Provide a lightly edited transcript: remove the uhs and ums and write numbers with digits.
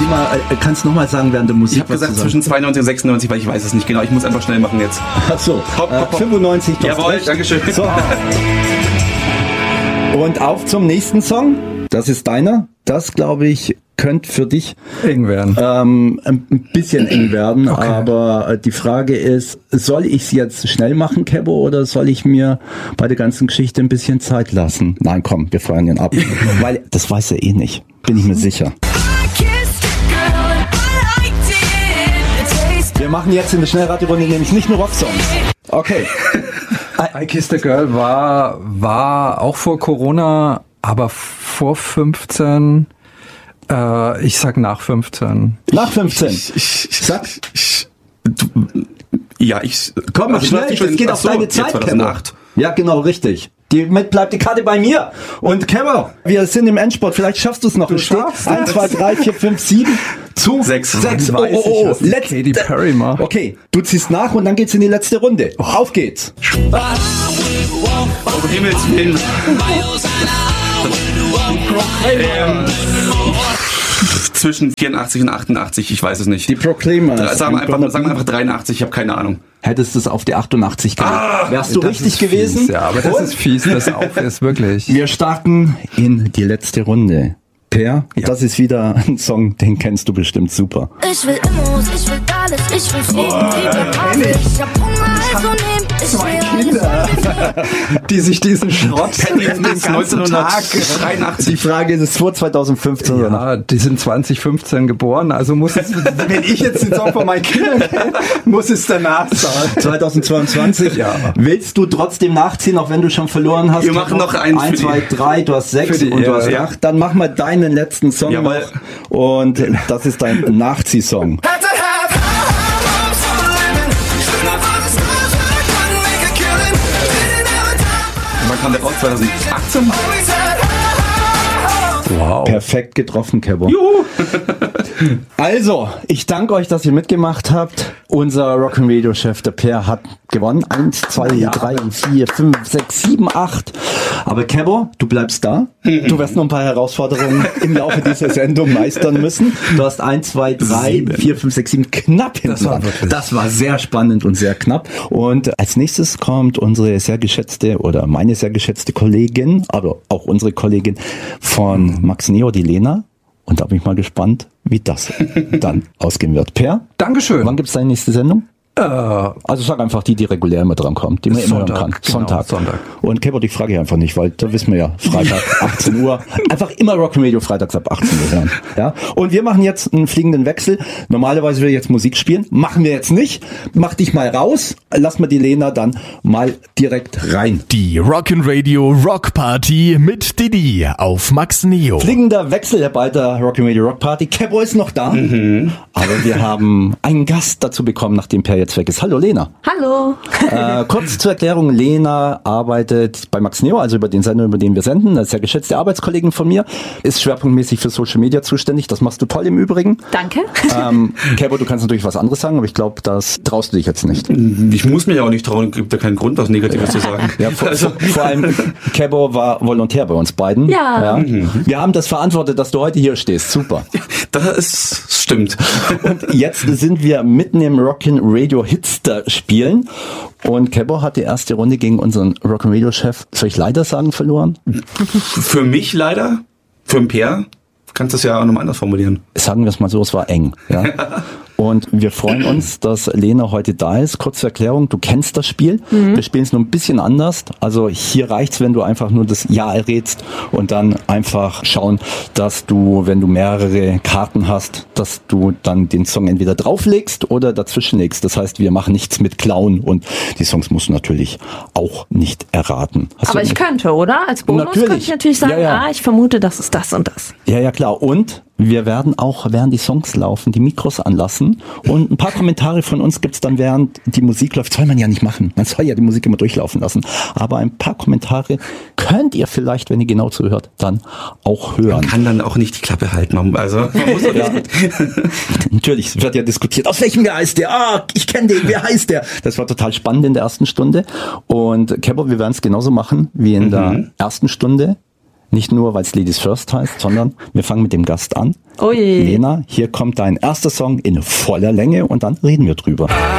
Kannst du nochmal sagen während der Musik? Ich habe gesagt zwischen 92 und 96, weil ich weiß es nicht genau. Ich muss einfach schnell machen jetzt. Ach so, 95. Jawohl, dankeschön. So. Und auf zum nächsten Song. Das ist deiner. Das, glaube ich, könnte für dich eng werden. Ein bisschen eng werden. Okay. Aber die Frage ist, soll ich es jetzt schnell machen, Kebo, oder soll ich mir bei der ganzen Geschichte ein bisschen Zeit lassen? Nein, komm, wir feuern ihn ab. Weil das weiß er eh nicht. Bin ich mir sicher. Wir machen jetzt in der Schnellraterunde nämlich nicht nur Rocksongs. Okay. I Kissed a Girl war auch vor Corona, aber vor 15, ich sag nach 15. Nach 15. Sag. Ja, komm, mach schnell, das geht auf deine Zeit, 2008. Ja, genau, richtig. Bleibt die Karte bei mir. Und Kemmer, wir sind im Endspurt. Vielleicht schaffst du es noch. Du stehst 1, 2, 3, 4, 5, 7 zu 6. Oh. Katy Perry mal. Okay, du ziehst nach und dann geht's in die letzte Runde. Auf geht's. Um Himmels Willen. Zwischen 84 und 88, ich weiß es nicht. Die Proclaimers. Sagen wir einfach 83, ich habe keine Ahnung. Hättest du es auf die 88 gelegt, wärst du richtig gewesen. Fies, ja, aber das ist fies, das auch ist wirklich. Wir starten in die letzte Runde. Per, das ist wieder ein Song, den kennst du bestimmt super. Ich will Immos, ich will alles, ich will fliegen, ich hab Hunger, also nehm ich Kinder, die sich diesen Schrott den ganzen Tag 83. Die Frage ist, es vor 2015 oder ja, die sind 2015 geboren, also muss es, wenn ich jetzt den Song von meinen Kindern kenne, muss es danach sein. 2022? Ja. Willst du trotzdem nachziehen, auch wenn du schon verloren hast? Wir machen noch einen 1, 2, 3, du hast 6 und du hast 8. Dann mach mal deinen letzten Song noch. Und das ist dein Nachziehsong. Wann kam der raus? 2018? Wow. Perfekt getroffen, Kebo. Juhu. Also, ich danke euch, dass ihr mitgemacht habt. Unser Rock'n'Radio-Chef, der Per, hat gewonnen. 1, 2, 3, 4, 5, 6, 7, 8. Aber Kebo, du bleibst da. Du wirst noch ein paar Herausforderungen im Laufe dieser Sendung meistern müssen. Du hast 1, 2, 3, 4, 5, 6, 7 knapp hinten dran. Das war sehr spannend und sehr knapp. Und als nächstes kommt unsere sehr geschätzte oder meine sehr geschätzte Kollegin, aber auch unsere Kollegin von Max Neo, die Lena. Und da bin ich mal gespannt, wie das dann ausgehen wird. Per? Dankeschön. Wann gibt's deine nächste Sendung? Also sag einfach die regulär immer dran kommt, die man immer hören kann. Genau, Sonntag. Und Kebo, die frage ich einfach nicht, weil da wissen wir ja, Freitag 18 Uhr. Einfach immer Rock'n'Radio freitags ab 18 Uhr hören. Ja? Und wir machen jetzt einen fliegenden Wechsel. Normalerweise will ich jetzt Musik spielen. Machen wir jetzt nicht. Mach dich mal raus. Lass mal die Lena dann mal direkt rein. Die Rock'n'Radio Rock Party mit Didi auf Max Neo. Fliegender Wechsel bei der Rock'n'Radio Rock Party. Kebo ist noch da. Aber wir haben einen Gast dazu bekommen, nachdem Per jetzt weg ist. Hallo Lena. Hallo. Kurz zur Erklärung, Lena arbeitet bei Max Neo, also über den Sender, über den wir senden. Eine sehr geschätzte Arbeitskollegin von mir, ist schwerpunktmäßig für Social Media zuständig. Das machst du toll im Übrigen. Danke. Kebo, du kannst natürlich was anderes sagen, aber ich glaube, das traust du dich jetzt nicht. Ich muss mich auch nicht trauen, gibt da keinen Grund, was Negatives zu sagen. Ja, vor allem, Kebo war Volontär bei uns beiden. Ja. Wir haben das verantwortet, dass du heute hier stehst. Super. Das stimmt. Und jetzt sind wir mitten im Rock'n'Radio Hitster spielen. Und Kebo hat die erste Runde gegen unseren Rock'n'Radio-Chef, soll ich leider sagen, verloren? Für mich leider. Für den Per kannst du es ja auch nochmal anders formulieren. Sagen wir es mal so, es war eng. Ja? Und wir freuen uns, dass Lena heute da ist. Kurze Erklärung, du kennst das Spiel. Wir spielen es nur ein bisschen anders. Also hier reicht's, wenn du einfach nur das Ja errätst und dann einfach schauen, dass du, wenn du mehrere Karten hast, dass du dann den Song entweder drauflegst oder dazwischen legst. Das heißt, wir machen nichts mit Klauen und die Songs musst du natürlich auch nicht erraten. Aber ich könnte, oder? Als Bonus könnte ich natürlich sagen, ich vermute, das ist das und das. Ja, klar. Und wir werden auch, während die Songs laufen, die Mikros anlassen und ein paar Kommentare von uns gibt's dann, während die Musik läuft. Soll man ja nicht machen. Man soll ja die Musik immer durchlaufen lassen. Aber ein paar Kommentare könnt ihr vielleicht, wenn ihr genau zuhört, dann auch hören. Man kann dann auch nicht die Klappe halten. Also, man muss Natürlich, es wird ja diskutiert. Aus welchem Jahr heißt der? Ich kenne den. Wer heißt der? Das war total spannend in der ersten Stunde. Und Kebo, wir werden es genauso machen wie in der ersten Stunde. Nicht nur, weil es Ladies First heißt, sondern wir fangen mit dem Gast an. Oh je. Lena, hier kommt dein erster Song in voller Länge und dann reden wir drüber.